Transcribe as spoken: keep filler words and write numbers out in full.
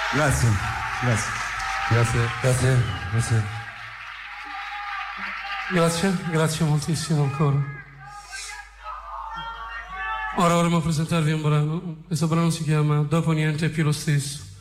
Grazie, grazie. Grazie, grazie, grazie. Grazie, grazie moltissimo ancora. Ora vorremmo presentarvi un brano. Questo brano si chiama Dopo niente è più lo stesso.